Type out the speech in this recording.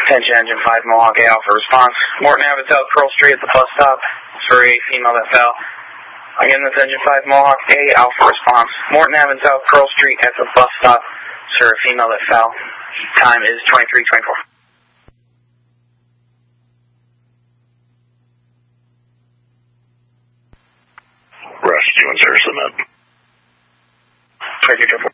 Attention, Engine 5, Mohawk A Alpha response. Morton Ave, South Pearl Street at the bus stop. It's for a female that fell. Again, this Engine 5, Mohawk A Alpha response. Morton Ave, South Pearl Street at the bus stop. It's for a female that fell. Time is 23:24. Rescue and Sarah Submit. 22:24.